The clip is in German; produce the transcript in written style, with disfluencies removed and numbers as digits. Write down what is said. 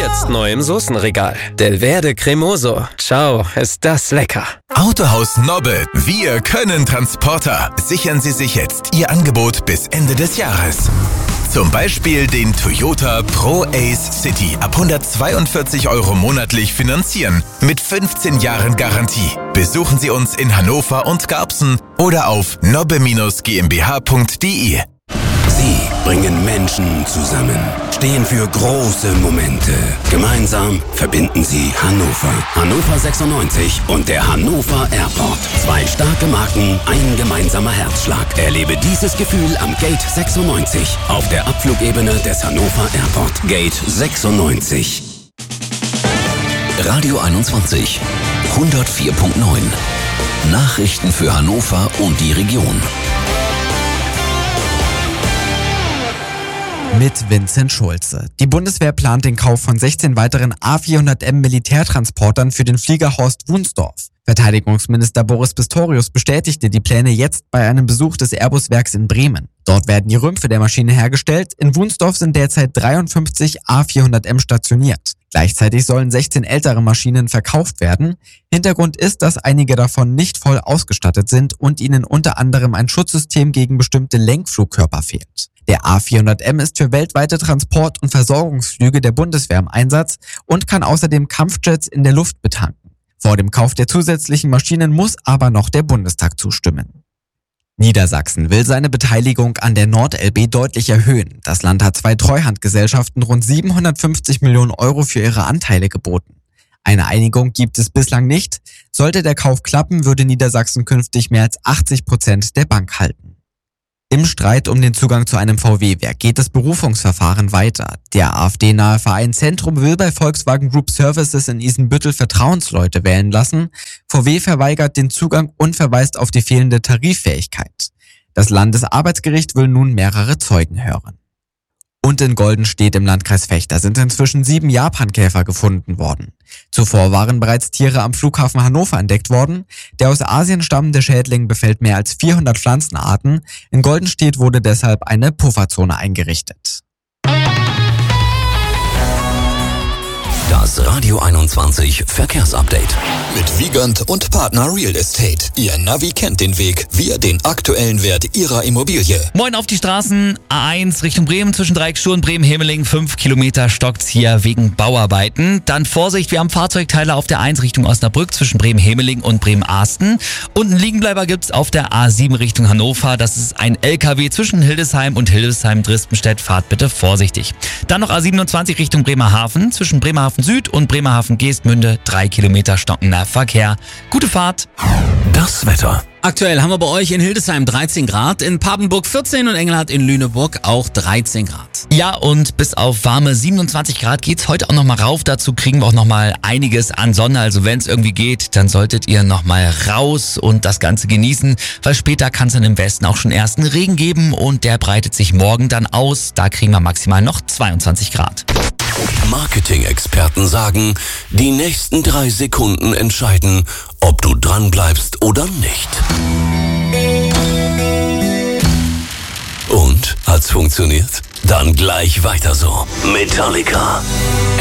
Jetzt neu im Soßenregal. Delverde Cremoso. Ciao, ist das lecker. Autohaus Nobbe. Wir können Transporter. Sichern Sie sich jetzt Ihr Angebot bis Ende des Jahres. Zum Beispiel den Toyota Pro Ace City ab 142 € monatlich finanzieren mit 15 Jahren Garantie. Besuchen Sie uns in Hannover und Garbsen oder auf nobbe-gmbh.de. Sie bringen Menschen zusammen, stehen für große Momente. Gemeinsam verbinden sie Hannover. Hannover 96 und der Hannover Airport. 2 starke Marken, ein gemeinsamer Herzschlag. Erlebe dieses Gefühl am Gate 96 auf der Abflugebene des Hannover Airport. Gate 96. Radio 21 104.9. Nachrichten für Hannover und die Region. Mit Vincent Schulze. Die Bundeswehr plant den Kauf von 16 weiteren A400M Militärtransportern für den Flieger Horst Wunsdorf. Verteidigungsminister Boris Pistorius bestätigte die Pläne jetzt bei einem Besuch des Airbus-Werks in Bremen. Dort werden die Rümpfe der Maschine hergestellt. In Wunsdorf sind derzeit 53 A400M stationiert. Gleichzeitig sollen 16 ältere Maschinen verkauft werden. Hintergrund ist, dass einige davon nicht voll ausgestattet sind und ihnen unter anderem ein Schutzsystem gegen bestimmte Lenkflugkörper fehlt. Der A400M ist für weltweite Transport- und Versorgungsflüge der Bundeswehr im Einsatz und kann außerdem Kampfjets in der Luft betanken. Vor dem Kauf der zusätzlichen Maschinen muss aber noch der Bundestag zustimmen. Niedersachsen will seine Beteiligung an der NordLB deutlich erhöhen. Das Land hat 2 Treuhandgesellschaften rund 750 Millionen € für ihre Anteile geboten. Eine Einigung gibt es bislang nicht. Sollte der Kauf klappen, würde Niedersachsen künftig mehr als 80% der Bank halten. Im Streit um den Zugang zu einem VW-Werk geht das Berufungsverfahren weiter. Der AfD-nahe Verein Zentrum will bei Volkswagen Group Services in Isenbüttel Vertrauensleute wählen lassen. VW verweigert den Zugang und verweist auf die fehlende Tariffähigkeit. Das Landesarbeitsgericht will nun mehrere Zeugen hören. Und in Goldenstedt im Landkreis Vechta sind inzwischen 7 Japankäfer gefunden worden. Zuvor waren bereits Tiere am Flughafen Hannover entdeckt worden. Der aus Asien stammende Schädling befällt mehr als 400 Pflanzenarten. In Goldenstedt wurde deshalb eine Pufferzone eingerichtet. Das Radio 21 Verkehrsupdate. Mit Wiegand und Partner Real Estate. Ihr Navi kennt den Weg, wir den aktuellen Wert Ihrer Immobilie. Moin auf die Straßen. A1 Richtung Bremen zwischen Dreieckstuhl und Bremen-Hemeling. 5 Kilometer stockt's hier wegen Bauarbeiten. Dann Vorsicht, wir haben Fahrzeugteile auf der 1 Richtung Osnabrück zwischen Bremen-Hemeling und Bremen-Arsten. Und einen Liegenbleiber gibt's auf der A7 Richtung Hannover. Das ist ein LKW zwischen Hildesheim und Hildesheim-Dristenstedt. Fahrt bitte vorsichtig. Dann noch A27 Richtung Bremerhaven zwischen Bremerhaven Süd und Bremerhaven-Geestmünde. 3 Kilometer stockender Verkehr. Gute Fahrt. Das Wetter. Aktuell haben wir bei euch in Hildesheim 13 Grad, in Papenburg 14 und Engelhardt in Lüneburg auch 13 Grad. Ja, und bis auf warme 27 Grad geht's heute auch nochmal rauf. Dazu kriegen wir auch nochmal einiges an Sonne. Also wenn es irgendwie geht, dann solltet ihr nochmal raus und das Ganze genießen, weil später kann es dann im Westen auch schon ersten Regen geben und der breitet sich morgen dann aus. Da kriegen wir maximal noch 22 Grad. Marketing-Experten sagen, die nächsten 3 Sekunden entscheiden, ob du dran bleibst oder nicht. Und? Hat's funktioniert? Dann gleich weiter so. Metallica.